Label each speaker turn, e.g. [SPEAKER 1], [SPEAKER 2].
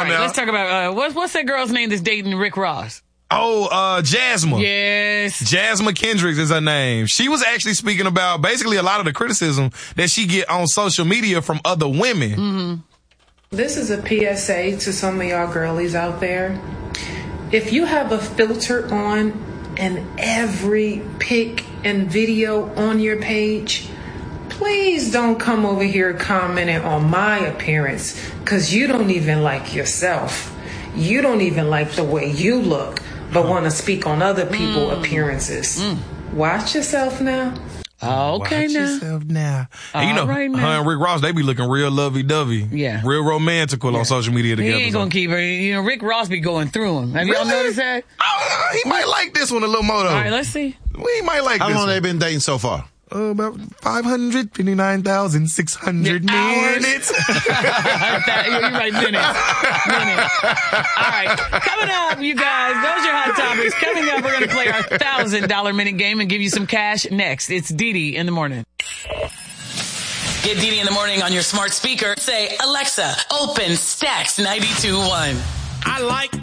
[SPEAKER 1] on now.
[SPEAKER 2] Let's talk about, what's that girl's name that's dating Rick Ross?
[SPEAKER 1] Oh, Jasmine.
[SPEAKER 2] Yes.
[SPEAKER 1] Jasmine Kendricks is her name. She was actually speaking about basically a lot of the criticism that she get on social media from other women.
[SPEAKER 2] Mm-hmm.
[SPEAKER 3] This is a PSA to some of y'all girlies out there. If you have a filter on in every pic and video on your page, please don't come over here commenting on my appearance, because you don't even like yourself. You don't even like the way you look, but want to speak on other people's appearances. Watch yourself now.
[SPEAKER 2] Okay,
[SPEAKER 1] Watch
[SPEAKER 2] now.
[SPEAKER 1] yourself now. And you know,
[SPEAKER 2] right now.
[SPEAKER 1] her and Rick Ross, they be looking real lovey-dovey.
[SPEAKER 2] Yeah.
[SPEAKER 1] Real romantical on social media
[SPEAKER 2] He
[SPEAKER 1] together.
[SPEAKER 2] ain't gonna keep her. You know, Rick Ross be going through him. Have y'all
[SPEAKER 1] Really?
[SPEAKER 2] noticed that?
[SPEAKER 1] He might like this one a little more, though.
[SPEAKER 2] All right, let's see.
[SPEAKER 1] We might like
[SPEAKER 4] How
[SPEAKER 1] this
[SPEAKER 4] long
[SPEAKER 1] one.
[SPEAKER 4] they been dating so far?
[SPEAKER 1] About 559,600 minutes.
[SPEAKER 2] You're right, minutes. All right, coming up, you guys, those are your hot topics. Coming up, we're going to play our $1,000 minute game and give you some cash next. It's Didi in the morning.
[SPEAKER 5] Get Didi in the morning on your smart speaker. Say, Alexa, open Stax 92.1.
[SPEAKER 6] I like